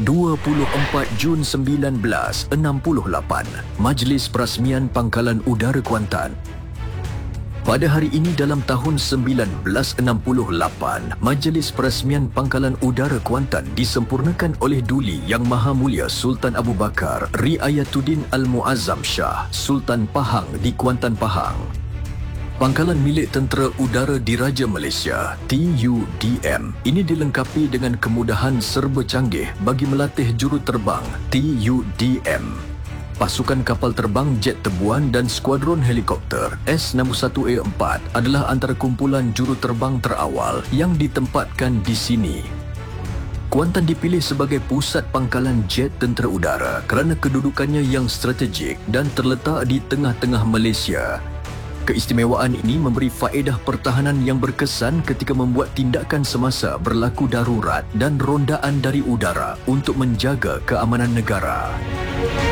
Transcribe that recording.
24 Jun 1968, Majlis Perasmian Pangkalan Udara Kuantan. Pada hari ini dalam tahun 1968, Majlis Perasmian Pangkalan Udara Kuantan disempurnakan oleh Duli Yang Maha Mulia Sultan Abu Bakar Riayatuddin Al-Muazzam Shah, Sultan Pahang di Kuantan, Pahang. Pangkalan milik Tentera Udara Diraja Malaysia (TUDM) ini dilengkapi dengan kemudahan serba canggih bagi melatih juruterbang TUDM. Pasukan kapal terbang jet tebuan dan skuadron helikopter S61A4 adalah antara kumpulan juruterbang terawal yang ditempatkan di sini. Kuantan dipilih sebagai pusat pangkalan jet tentera udara kerana kedudukannya yang strategik dan terletak di tengah-tengah Malaysia. Keistimewaan ini memberi faedah pertahanan yang berkesan ketika membuat tindakan semasa berlaku darurat dan rondaan dari udara untuk menjaga keamanan negara.